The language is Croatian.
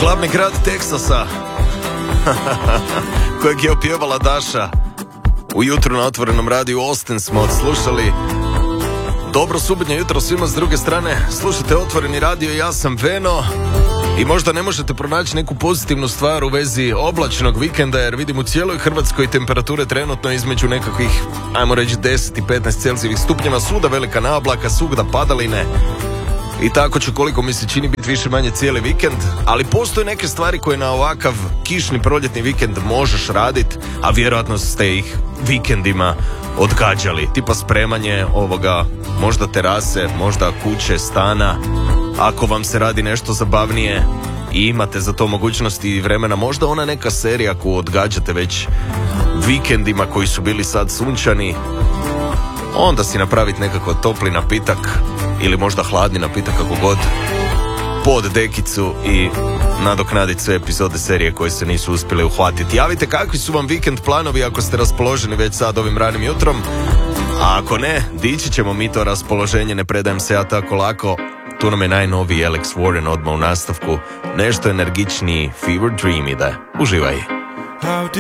Glavni grad Teksasa kojeg je opjevala Daša. Ujutro na otvorenom radiju Austin smo odslušali. Dobro subotnje jutro svima s druge strane. Slušajte Otvoreni radio, ja sam Veno. I možda ne možete pronaći neku pozitivnu stvar u vezi oblačnog vikenda, jer vidim u cijeloj Hrvatskoj temperature trenutno između nekakvih, ajmo reći, 10 i 15 Celzijevih stupnjeva, svuda velika naoblaka, svugda padaline. I tako će, koliko mi se čini, biti više manje cijeli vikend. Ali postoje neke stvari koje na ovakav kišni proljetni vikend možeš raditi, a vjerojatno ste ih vikendima odgađali. Tipa spremanje ovoga, možda terase, možda kuće, stana. Ako vam se radi nešto zabavnije i imate za to mogućnosti i vremena, možda ona neka serija koju odgađate već vikendima koji su bili sad sunčani, onda si napraviti nekako topli napitak ili možda hladni napitak, kako god, pod dekicu i nadoknaditi sve epizode serije koje se nisu uspjeli uhvatiti. Javite kakvi su vam vikend planovi ako ste raspoloženi već sad ovim ranim jutrom, a ako ne, dići ćemo mi to raspoloženje, ne predajem se ja tako lako. Tu nam je najnoviji Alex Warren odmah u nastavku, nešto energičniji Fever Dream ide. Uživaj.